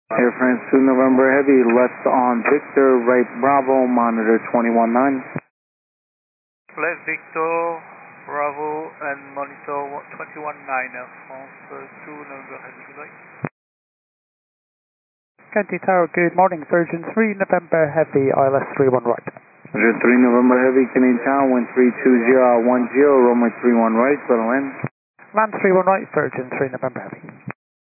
Air France 2 November Heavy, left on Victor, right Bravo, monitor 21-9. Left Victor, Bravo, and monitor 21-9, Air France 2 November Heavy, goodbye. Kennedy Tower, good morning, Surgeon 3 November Heavy, ILS 31 right. Surgeon 3 November Heavy, Canadian Tower, wind 320 10, runway 31 right, settle in. Land 31 right, Surgeon 3 November Heavy.